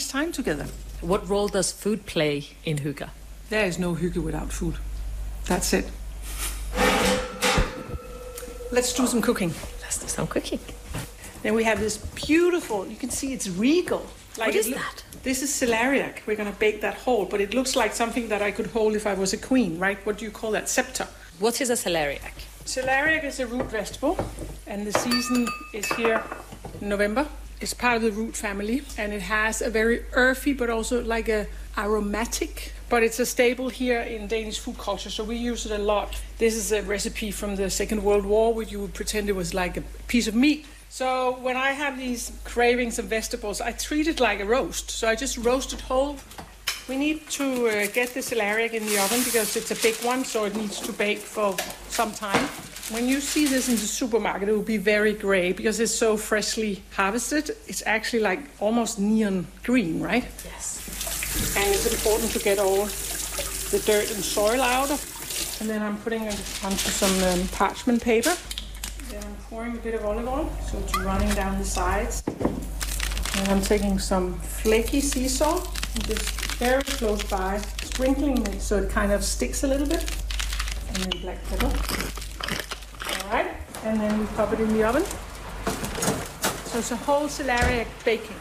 nice time together. What role does food play in hygge? There is no hygge without food. That's it. Let's do some cooking. Let's do some cooking. Then we have this beautiful, you can see it's regal. What is that? This is celeriac. We're going to bake that whole, but it looks like something that I could hold if I was a queen, right? What do you call that? Scepter. What is a celeriac? Celeriac is a root vegetable, and the season is here in November. It's part of the root family, and it has a very earthy, but also like a aromatic. But it's a staple here in Danish food culture, so we use it a lot. This is a recipe from the Second World War, where you would pretend it was like a piece of meat. So when I have these cravings of vegetables, I treat it like a roast. So I just roast it whole. We need to get the celeriac in the oven because it's a big one, so it needs to bake for some time. When you see this in the supermarket, it will be very gray because it's so freshly harvested. It's actually like almost neon green, right? Yes. And it's important to get all the dirt and soil out of. And then I'm putting it onto some parchment paper. Then I'm pouring a bit of olive oil, so it's running down the sides. And I'm taking some flaky sea salt, just very close by, sprinkling it so it kind of sticks a little bit. And then black pepper. All right, and then we pop it in the oven. So it's a whole celeriac baking.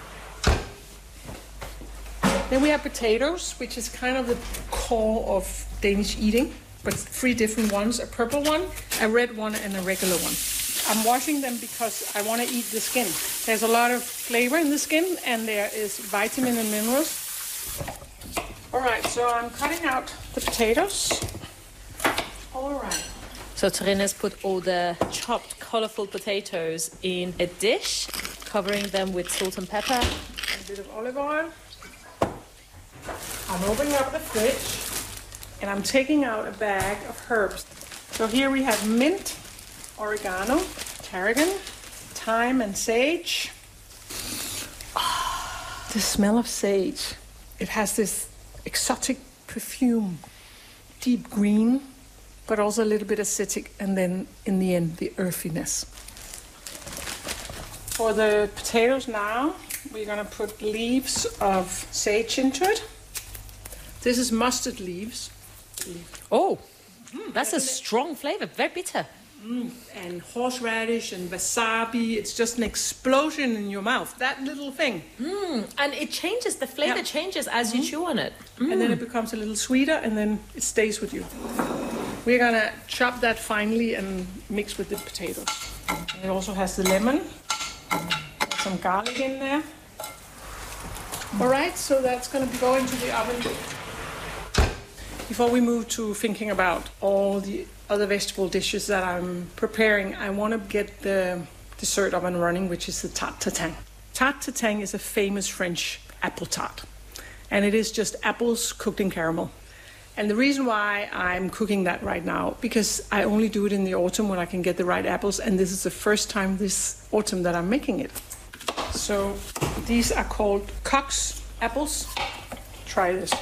Then we have potatoes, which is kind of the core of Danish eating, but 3 different ones, a purple one, a red one, and a regular one. I'm washing them because I want to eat the skin. There's a lot of flavor in the skin, and there is vitamin and minerals. All right, so I'm cutting out the potatoes. All right. So Trine has put all the chopped, colorful potatoes in a dish, covering them with salt and pepper. A bit of olive oil. I'm opening up the fridge, and I'm taking out a bag of herbs. So here we have mint, oregano, tarragon, thyme, and sage. Oh, the smell of sage. It has this exotic perfume, deep green, but also a little bit acidic, and then in the end, the earthiness. For the potatoes now, we're gonna put leaves of sage into it. This is mustard leaves. Oh, that's a strong flavor, very bitter. And horseradish and wasabi. It's just an explosion in your mouth. That little thing. And it changes, the flavor changes as you chew on it. And then it becomes a little sweeter, and then it stays with you. We're gonna chop that finely and mix with the potatoes. And it also has the lemon. Some garlic in there. All right, so that's gonna go into the oven. Before we move to thinking about all the other vegetable dishes that I'm preparing, I want to get the dessert up and running, which is the tarte tatin. Tarte tatin is a famous French apple tart, and it is just apples cooked in caramel. And the reason why I'm cooking that right now, because I only do it in the autumn when I can get the right apples, and this is the first time this autumn that I'm making it. So these are called Cox apples. Try this.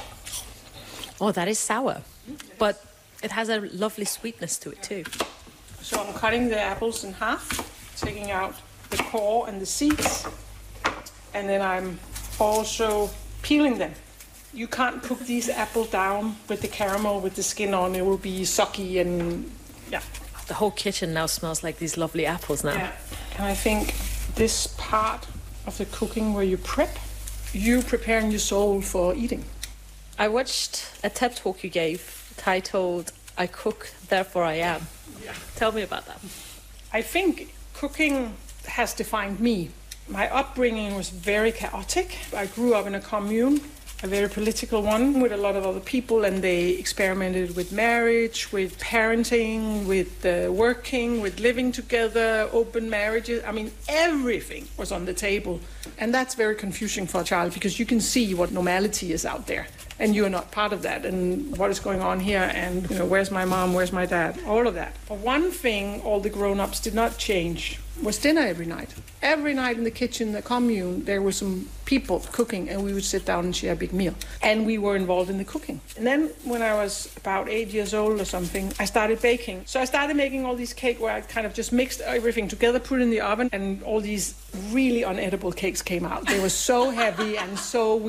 Oh, that is sour, but it has a lovely sweetness to it too. So I'm cutting the apples in half, taking out the core and the seeds, and then I'm also peeling them. You can't cook these apples down with the caramel, with the skin on. It will be soggy and, yeah. The whole kitchen now smells like these lovely apples now. Yeah. And I think this part of the cooking where you prep, you preparing your soul for eating. I watched a TED talk you gave titled, I Cook, Therefore I Am. Yeah. Tell me about that. I think cooking has defined me. My upbringing was very chaotic. I grew up in a commune, a very political one, with a lot of other people, and they experimented with marriage, with parenting, with working, with living together, open marriages. I mean, everything was on the table. And that's very confusing for a child because you can see what normality is out there. And you're not part of that, and what is going on here, and where's my mom, where's my dad, all of that. But one thing all the grown-ups did not change was dinner every night. Every night in the kitchen, the commune, there were some people cooking, and we would sit down and share a big meal. And we were involved in the cooking. And then when I was about 8 years old or something, I started baking. So I started making all these cakes where I kind of just mixed everything together, put it in the oven, and all these really unedible cakes came out. They were so heavy and so